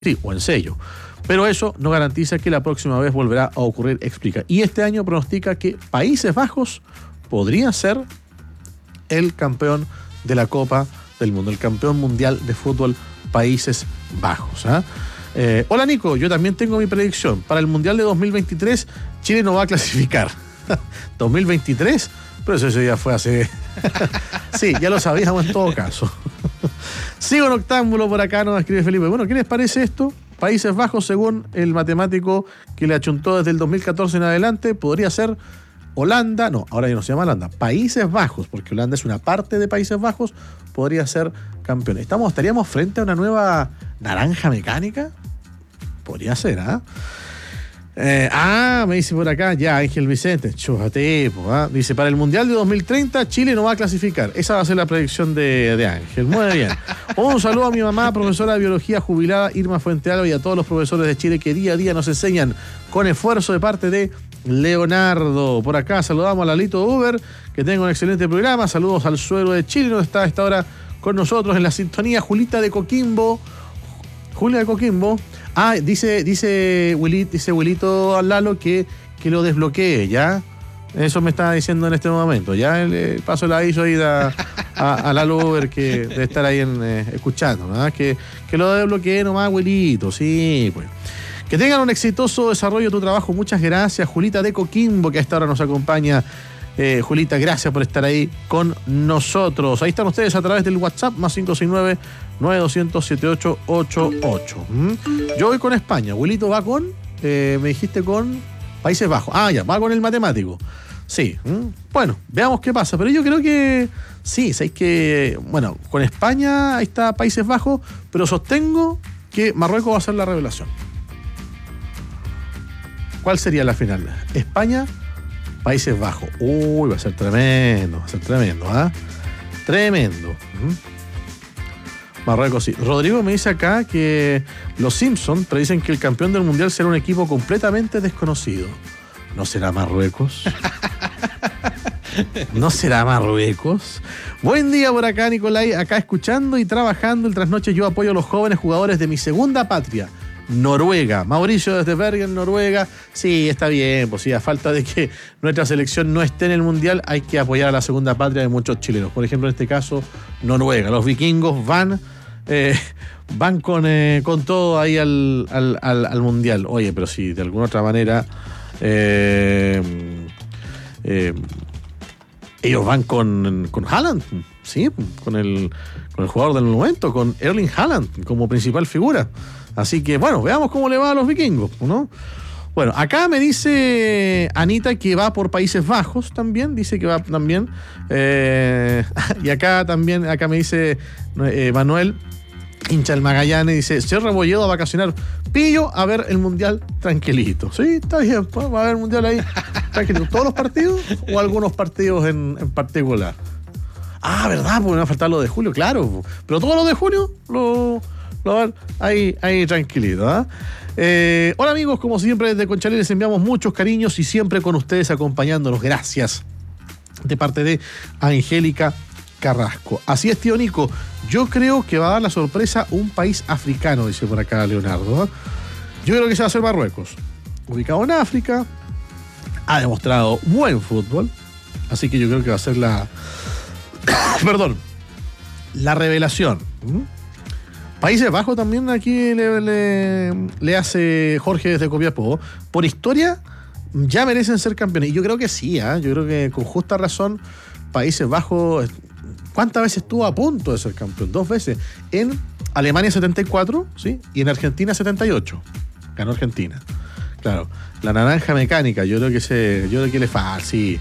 sí, o en sello. Pero eso no garantiza que la próxima vez volverá a ocurrir, explica. Y este año pronostica que Países Bajos podría ser el campeón de la Copa del Mundo, el campeón mundial de fútbol Países Bajos. Hola Nico, yo también tengo mi predicción. Para el Mundial de 2023, Chile no va a clasificar. ¿2023? Pero eso ya fue hace... Sí, ya lo sabíamos en todo caso. Sigo en octámbulo por acá, nos escribe Felipe. Bueno, ¿qué les parece esto? Países Bajos, según el matemático que le achuntó desde el 2014 en adelante, podría ser Holanda, no, ahora ya no se llama Holanda, Países Bajos, porque Holanda es una parte de Países Bajos, podría ser campeón. ¿Estaríamos frente a una nueva naranja mecánica? Podría ser, me dice por acá, ya, Ángel Vicente, chújate, dice, para el Mundial de 2030, Chile no va a clasificar. Esa va a ser la predicción de Ángel. Muy bien. Un saludo a mi mamá, profesora de biología jubilada, Irma Fuentealba, y a todos los profesores de Chile que día a día nos enseñan con esfuerzo de parte de Leonardo. Por acá saludamos a Lalito Uber, que tenga un excelente programa. Saludos al suegro de Chile, donde está a esta hora con nosotros en la sintonía, Julita de Coquimbo. Julia de Coquimbo. Dice Wilito al Lalo que lo desbloquee, ¿ya? Eso me está diciendo en este momento. Ya el paso el aviso ahí a Lalo Uber, que debe estar ahí escuchando, ¿no? Que lo desbloquee nomás, Wilito, sí, pues. Que tengan un exitoso desarrollo de tu trabajo. Muchas gracias, Julita de Coquimbo, que a esta hora nos acompaña. Julita, gracias por estar ahí con nosotros. Ahí están ustedes a través del WhatsApp, más 569-9200-7888. Yo voy con España. Wilito va con, me dijiste con Países Bajos. Ya, va con el matemático. Sí. Bueno, veamos qué pasa. Pero yo creo que sí, sabéis que, bueno, con España ahí está Países Bajos, pero sostengo que Marruecos va a ser la revelación. ¿Cuál sería la final? España, Países Bajos. Uy, va a ser tremendo, Tremendo. Marruecos, sí. Rodrigo me dice acá que los Simpsons predicen que el campeón del Mundial será un equipo completamente desconocido. ¿No será Marruecos? ¿No será Marruecos? Buen día por acá, Nicolai. Acá escuchando y trabajando el trasnoche. Yo apoyo a los jóvenes jugadores de mi segunda patria, Noruega. Mauricio desde Bergen, Noruega. Sí, está bien, pues sí, a falta de que nuestra selección no esté en el Mundial, hay que apoyar a la segunda patria de muchos chilenos. Por ejemplo, en este caso, Noruega. Los vikingos van con todo ahí al Mundial. Oye, pero si de alguna otra manera ellos van con Haaland, sí, con el jugador del momento, con Erling Haaland como principal figura. Así que, bueno, veamos cómo le va a los vikingos, ¿no? Bueno, acá me dice Anita que va por Países Bajos también, dice que va también. Y acá me dicer Manuel, hincha del Magallanes, dice, señor Rebolledo a vacacionar, pillo a ver el Mundial tranquilito. Sí, está bien, pues, va a haber el Mundial ahí tranquilito. ¿Todos los partidos o algunos partidos en particular? ¿Verdad? Porque me va a faltar lo de julio, claro. Pero todos los de junio lo van ahí tranquilito, hola amigos, como siempre desde Conchalí les enviamos muchos cariños y siempre con ustedes acompañándonos. Gracias. De parte de Angélica Carrasco. Así es, tío Nico. Yo creo que va a dar la sorpresa un país africano, dice por acá Leonardo. Yo creo que se va a hacer Marruecos. Ubicado en África. Ha demostrado buen fútbol. Así que yo creo que va a ser la revelación. Países Bajos también aquí le hace Jorge desde Copiapó. Por historia, ya merecen ser campeones. Y yo creo que sí, yo creo que con justa razón Países Bajos, ¿cuántas veces estuvo a punto de ser campeón? 2 veces. En Alemania 74, ¿sí? Y en Argentina 78. Ganó Argentina. Claro, la naranja mecánica, yo creo que le falta, sí.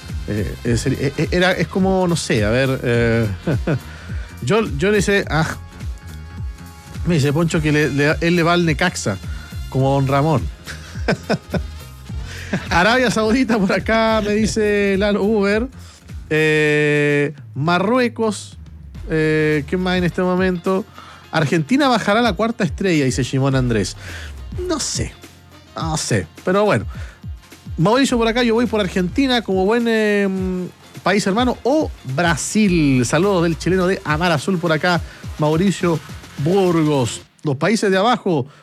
Es como, no sé, a ver. Yo le hice. Me dice Poncho que él le va al Necaxa, como Don Ramón. Arabia Saudita por acá, me dice Lalo Uber. Marruecos, ¿qué más en este momento? Argentina bajará la 4ª estrella, dice Shimon Andrés. No sé, pero bueno. Mauricio por acá, yo voy por Argentina como buen país hermano, o Brasil. Saludos del chileno de Amar Azul por acá, Mauricio Burgos. los países de abajo